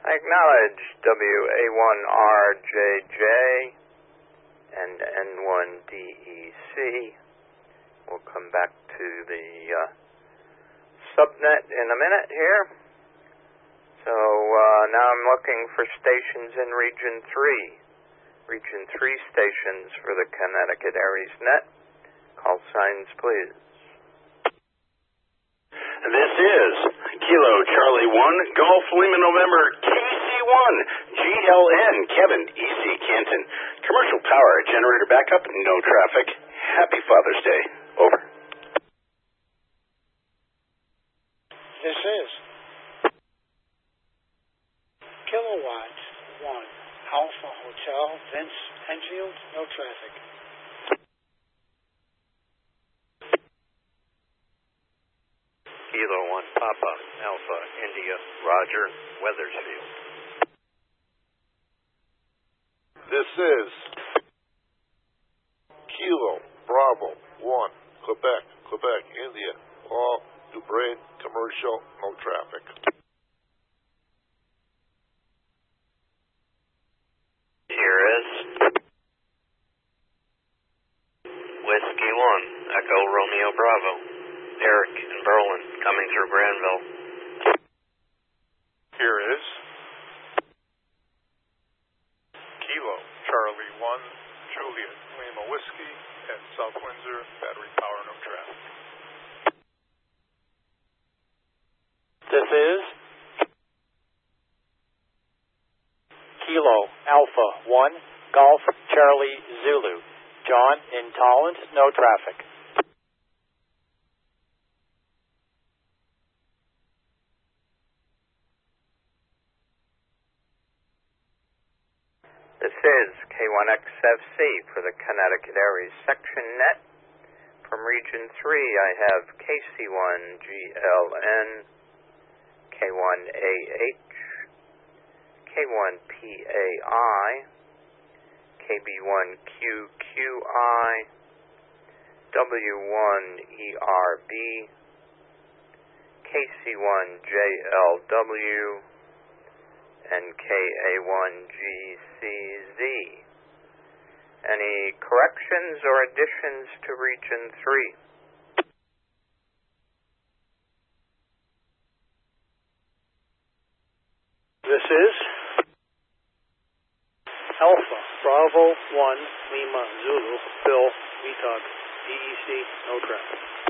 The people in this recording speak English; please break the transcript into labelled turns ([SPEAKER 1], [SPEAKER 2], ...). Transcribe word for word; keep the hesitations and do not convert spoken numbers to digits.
[SPEAKER 1] Acknowledge W A one R J J and N one D E C. We'll come back to the uh, subnet in a minute here. So uh, now I'm looking for stations in Region three. Region three stations for the Connecticut Aries Net. Call signs, please.
[SPEAKER 2] This is Kilo Charlie one, Golf Lima November, K C one, G L N, Kevin, E C Canton. Commercial power, generator backup, no traffic. Happy Father's Day. Over.
[SPEAKER 3] This is Kilowatt one, Alpha Hotel, Vince Enfield, no traffic.
[SPEAKER 4] Kilo one, Papa, Alpha, India, Roger, Weathersfield.
[SPEAKER 5] This is Kilo Bravo one, Quebec, Quebec, India, Paul Dubrain, commercial, no traffic.
[SPEAKER 4] Here is Whiskey one, Echo Romeo Bravo, Eric in Berlin, coming through Granville.
[SPEAKER 6] Here is Kilo Charlie one, Juliet Lima Whiskey, and South Windsor, battery power, no traffic.
[SPEAKER 3] This is Kilo Alpha one, Golf Charlie Zulu, John in Tolland, no traffic.
[SPEAKER 1] This is K one X F C for the Connecticut Aries Section Net. From Region three, I have K C one G L N, K one A H, K one P A I, K B one Q Q I, W one E R B, K C one J L W, and K A one G C Z. Any corrections or additions to Region three?
[SPEAKER 3] This is Alpha Bravo one, Lima Zulu, Bill, V T O G, D E C, no traffic.